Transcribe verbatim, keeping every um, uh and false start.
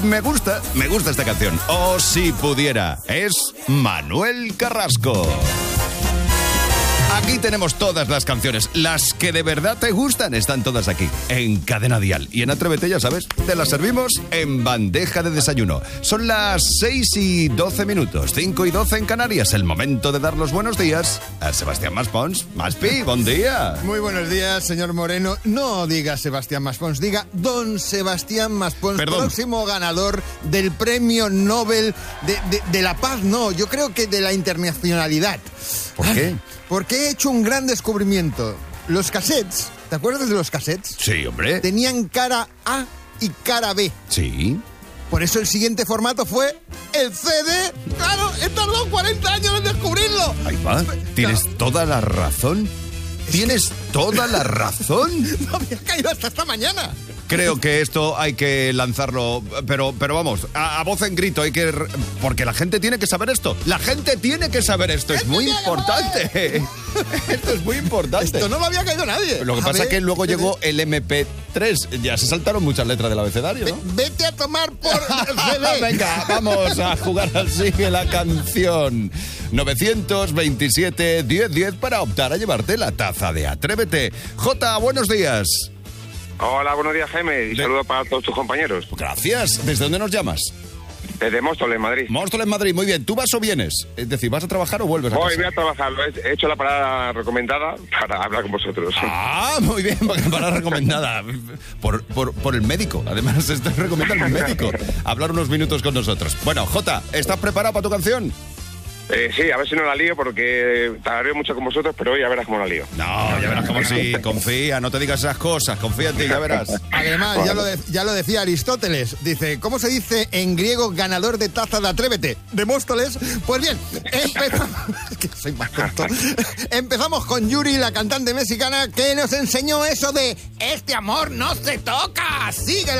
Me gusta, me gusta esta canción. O si pudiera, es Manuel Carrasco. Aquí tenemos todas las canciones, las que de verdad te gustan, están todas aquí, en Cadena Dial. Y en Atrévete, ya sabes, te las servimos en bandeja de desayuno. Son las seis y doce minutos, cinco y doce en Canarias, el momento de dar los buenos días a Sebastián Maspons. Maspi, buen día. Muy buenos días, señor Moreno. No diga Sebastián Maspons, diga don Sebastián Maspons, Perdón. próximo ganador del Premio Nobel de, de, de la Paz. No, yo creo que de la internacionalidad. ¿Por qué? Porque he hecho un gran descubrimiento. Los cassettes, ¿te acuerdas de los cassettes? Sí, hombre. Tenían cara A y cara B. Sí. Por eso el siguiente formato fue el C D. ¡Claro! ¡He tardado cuarenta años en descubrirlo! Ahí va. ¿Tienes No. toda la razón? ¿Tienes toda la razón? No había caído hasta esta mañana. Creo que esto hay que lanzarlo, pero, pero vamos, a, a voz en grito, hay que... Porque la gente tiene que saber esto. La gente tiene que saber esto, es muy importante. Esto es muy importante. Esto no lo había caído nadie. Lo que A pasa ver, es que luego ¿qué llegó el eme pe tres. Ya se saltaron muchas letras del abecedario, ¿no? Vete a tomar por C D. Venga, vamos a jugar al Sigue la Canción. novecientos veintisiete, diez diez para optar a llevarte la taza de Atrévete. Jota, buenos días. Hola, buenos días, Jaime, y De... saludos para todos tus compañeros. Gracias. ¿Desde dónde nos llamas? Desde Móstoles, Madrid. Móstoles, Madrid. Muy bien. ¿Tú vas o vienes? Es decir, ¿vas a trabajar o vuelves a casa? Hoy voy a trabajar, lo he he hecho la parada recomendada para hablar con vosotros. Ah, muy bien, para recomendada. Por, por, por el médico. Además, esto recomienda el médico. Hablar unos minutos con nosotros. Bueno, Jota, ¿estás preparado para tu canción? Eh, sí, a ver si no la lío, porque tardaré mucho con vosotros, pero hoy ya verás cómo la lío. No, ya verás cómo sí. Confía, no te digas esas cosas. Confía en ti, ya verás. Además, ya lo, de- ya lo decía Aristóteles. Dice, ¿cómo se dice en griego ganador de taza de Atrévete? ¿De Móstoles? Pues bien, empezamos... Es que soy más tonto. Empezamos con Yuri, la cantante mexicana, que nos enseñó eso de este amor no se toca. Sigue la